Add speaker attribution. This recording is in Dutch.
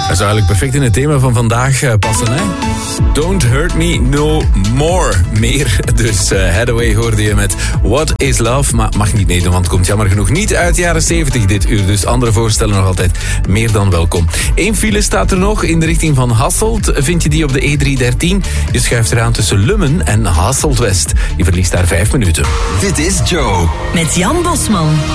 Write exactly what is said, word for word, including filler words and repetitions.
Speaker 1: Dat zou eigenlijk perfect in het thema van vandaag uh, passen, hè? Don't hurt me no more. Meer. Dus uh, Hathaway hoorde je met What is Love. Maar mag niet meedoen, want het komt jammer genoeg niet uit de jaren zeventig dit uur. Dus andere voorstellen nog altijd meer dan welkom. Eén file staat er nog in de richting van Hasselt. Vind je die op de E driehonderddertien? Je schuift eraan tussen Lummen en Hasselt West. Je verliest daar vijf minuten.
Speaker 2: Dit is Joe.
Speaker 3: Met Jan Bosman.